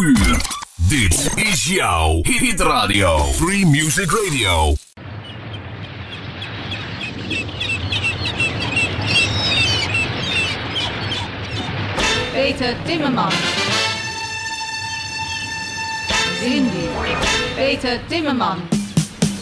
uur. Dit is jouw Hit Radio. Free Music Radio. Peter Timmerman. Cindy. Peter Timmerman.